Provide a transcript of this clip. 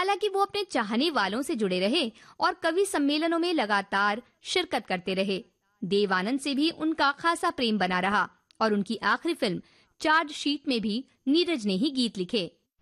हालांकि वो अपने चाहने वालों से जुड़े रहे और कवि सम्मेलनों में लगातार शिरकत करते रहे। देव आनंद से भी उनका खासा प्रेम बना रहा और उनकी आखिरी फिल्म चार्जशीट में भी नीरज ने ही गीत लिखे।